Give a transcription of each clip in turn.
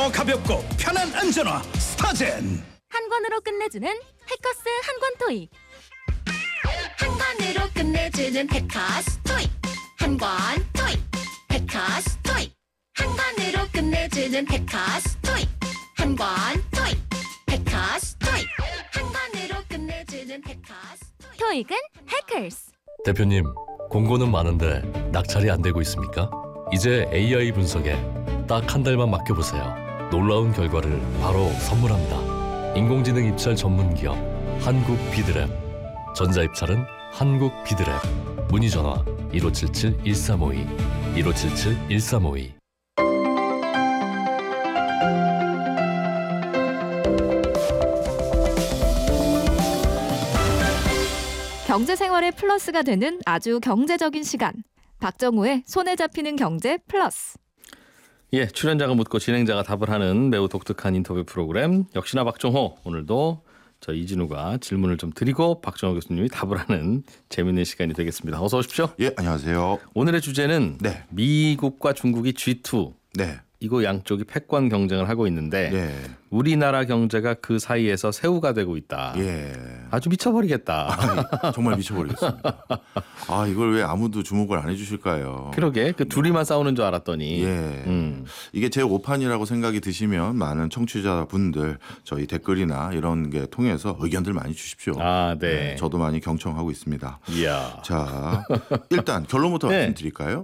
더 가볍고 편한 안전화 스타젠. 한 권으로 끝내주는 해커스 한 권 토익. 한 권으로 끝내주는 해커스 토익. 한 권 토익. 해커스 토익. 한 권으로 끝내주는 해커스 토익. 한 권 토익. 해커스 토익. 한 권으로 끝내주는 해커스 토익. 토익은 해커스. 대표님, 공고는 많은데 낙찰이 안 되고 있습니까? 이제 AI 분석에 딱 한 달만 맡겨보세요. 놀라운 결과를 바로 선물합니다. 인공지능 입찰 전문 기업 한국 비드랩. 전자 입찰은 한국 비드랩. 문의 전화 1577-1352 1577-1352. 경제 생활의 플러스가 되는 아주 경제적인 시간. 박정우의 손에 잡히는 경제 플러스. 예, 출연자가 묻고 진행자가 답을 하는 매우 독특한 인터뷰 프로그램. 역시나 박정호. 오늘도 저 이진우가 질문을 좀 드리고 박정호 교수님이 답을 하는 재미있는 시간이 되겠습니다. 어서 오십시오. 예, 안녕하세요. 오늘의 주제는 네. 미국과 중국이 G2. 네. 이거 양쪽이 패권 경쟁을 하고 있는데 예. 우리나라 경제가 그 사이에서 새우가 되고 있다. 예. 아주 미쳐버리겠다. 정말 미쳐버리겠습니다. 아, 이걸 왜 아무도 주목을 안 해주실까요? 그러게 그 둘이만 싸우는 줄 알았더니. 예. 이게 제 오판이라고 생각이 드시면 많은 청취자분들 저희 댓글이나 이런 게 통해서 의견들 많이 주십시오. 아, 네. 저도 많이 경청하고 있습니다. 이야. 자, 일단 결론부터 네. 말씀드릴까요?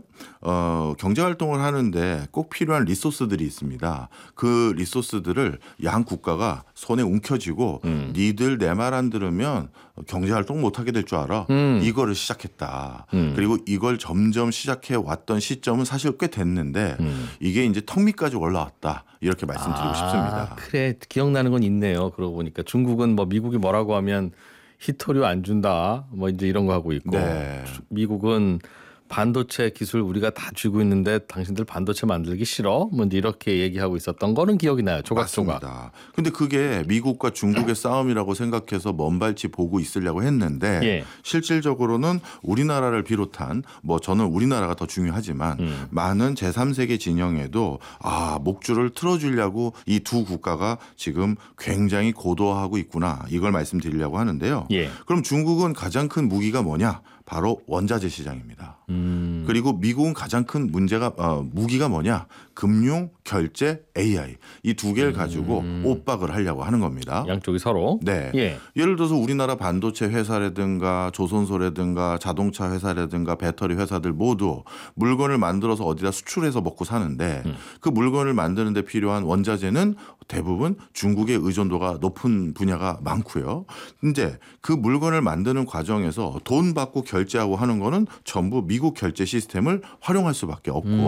경제활동을 하는데 꼭 필요한 리소스들이 있습니다. 그 리소스들을 양 국가가 손에 움켜쥐고 니들 내 말 안 들으면 경제활동 못하게 될 줄 알아. 이거를 시작했다. 그리고 이걸 점점 시작해 왔던 시점은 사실 꽤 됐는데 이게 이제 턱 밑까지 올라왔다. 이렇게 말씀드리고 싶습니다. 그래, 기억나는 건 있네요. 그러고 보니까 중국은 뭐 미국이 뭐라고 하면 히토류 안 준다. 뭐 이제 이런 거 하고 있고 네. 미국은 반도체 기술 우리가 다 쥐고 있는데 당신들 반도체 만들기 싫어? 뭐 이제 이렇게 얘기하고 있었던 거는 기억이 나요. 조각조각. 맞습니다. 근데 그게 미국과 중국의 싸움이라고 생각해서 먼발치 보고 있으려고 했는데 예. 실질적으로는 우리나라를 비롯한 뭐 저는 우리나라가 더 중요하지만 많은 제3세계 진영에도 목줄을 틀어주려고 이 두 국가가 지금 굉장히 고도화하고 있구나. 이걸 말씀드리려고 하는데요. 예. 그럼 중국은 가장 큰 무기가 뭐냐? 바로 원자재 시장입니다. 그리고 미국은 가장 큰 문제가 무기가 뭐냐? 금융, 결제, AI 이 두 개를 가지고 엇박을 하려고 하는 겁니다. 양쪽이 서로. 네. 예. 예를 들어서 우리나라 반도체 회사라든가 조선소라든가 자동차 회사라든가 배터리 회사들 모두 물건을 만들어서 어디다 수출해서 먹고 사는데 그 물건을 만드는 데 필요한 원자재는 대부분 중국의 의존도가 높은 분야가 많고요. 이제 그 물건을 만드는 과정에서 돈 받고 결제하고 하는 거는 전부 미국 결제 시스템을 활용할 수밖에 없고